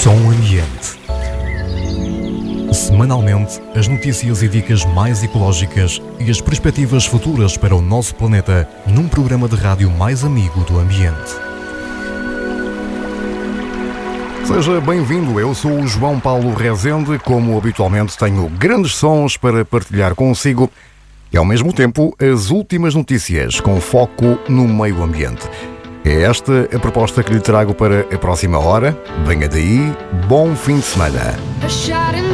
Som Ambiente. Semanalmente, as notícias e dicas mais ecológicas e as perspectivas futuras para o nosso planeta num programa de rádio mais amigo do ambiente. Seja bem-vindo, eu sou o João Paulo Rezende. Como habitualmente tenho grandes sons para partilhar consigo e ao mesmo tempo as últimas notícias com foco no meio ambiente. É esta a proposta que lhe trago para a próxima hora. Venha daí, bom fim de semana.